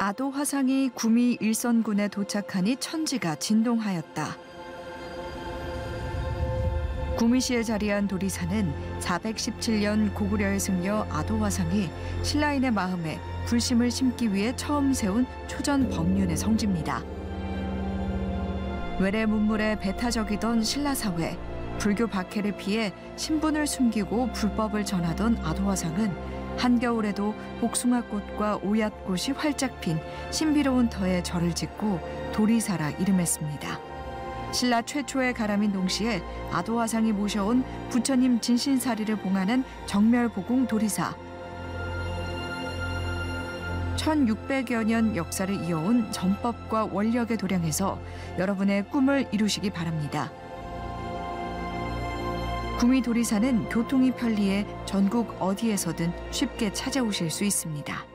아도 화상이 구미 일선군에 도착하니 천지가 진동하였다. 구미시에 자리한 도리사는 417년 고구려의 승려 아도 화상이 신라인의 마음에 불심을 심기 위해 처음 세운 초전 법륜의 성지입니다. 외래 문물에 배타적이던 신라 사회, 불교 박해를 피해 신분을 숨기고 불법을 전하던 아도 화상은 한겨울에도 복숭아꽃과 오얏꽃이 활짝 핀 신비로운 터에 절을 짓고 도리사라 이름했습니다. 신라 최초의 가람인 동시에 아도 화상이 모셔온 부처님 진신사리를 봉하는 정멸보궁 도리사. 1600여 년 역사를 이어온 전법과 원력의 도량에서 여러분의 꿈을 이루시기 바랍니다. 구미 도리사는 교통이 편리해 전국 어디에서든 쉽게 찾아오실 수 있습니다.